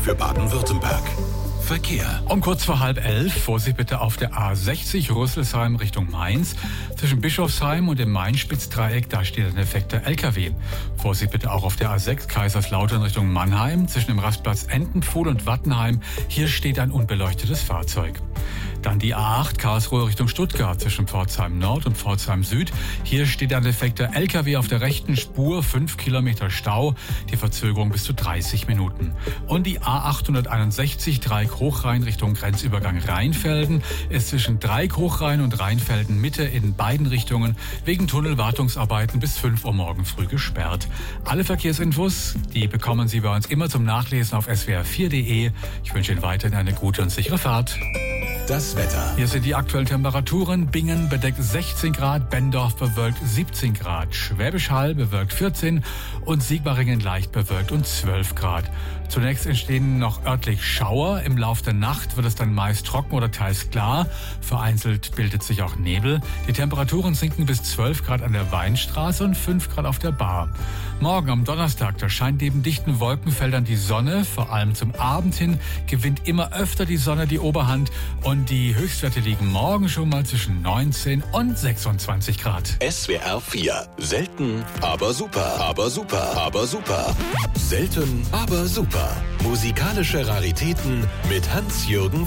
für Baden-Württemberg. Verkehr. Um kurz vor 10:30, Vorsicht bitte auf der A60 Rüsselsheim Richtung Mainz. Zwischen Bischofsheim und dem Main-Spitz-Dreieck, da steht ein defekter LKW. Vorsicht bitte auch auf der A6 Kaiserslautern Richtung Mannheim. Zwischen dem Rastplatz Entenpfuhl und Wattenheim, hier steht ein unbeleuchtetes Fahrzeug. Dann die A8 Karlsruhe Richtung Stuttgart zwischen Pforzheim Nord und Pforzheim Süd. Hier steht ein defekter LKW auf der rechten Spur, 5 Kilometer Stau, die Verzögerung bis zu 30 Minuten. Und die A861 Dreieck Hochrhein Richtung Grenzübergang Rheinfelden ist zwischen Dreieck Hochrhein und Rheinfelden Mitte in beiden Richtungen wegen Tunnelwartungsarbeiten bis 5 Uhr morgen früh gesperrt. Alle Verkehrsinfos, die bekommen Sie bei uns immer zum Nachlesen auf swr4.de. Ich wünsche Ihnen weiterhin eine gute und sichere Fahrt. Das Wetter. Hier sind die aktuellen Temperaturen. Bingen bedeckt 16 Grad, Bendorf bewölkt 17 Grad, Schwäbisch Hall bewölkt 14 und Sigmaringen leicht bewölkt und 12 Grad. Zunächst entstehen noch örtlich Schauer. Im Laufe der Nacht wird es dann meist trocken oder teils klar. Vereinzelt bildet sich auch Nebel. Die Temperaturen sinken bis 12 Grad an der Weinstraße und 5 Grad auf der Bar. Morgen am Donnerstag, da scheint neben dichten Wolkenfeldern die Sonne. Vor allem zum Abend hin gewinnt immer öfter die Sonne die Oberhand. Und die Höchstwerte liegen morgen schon mal zwischen 19 und 26 Grad. SWR 4. Selten, aber super. Aber super. Aber super. Selten, aber super. Musikalische Raritäten mit Hans-Jürgen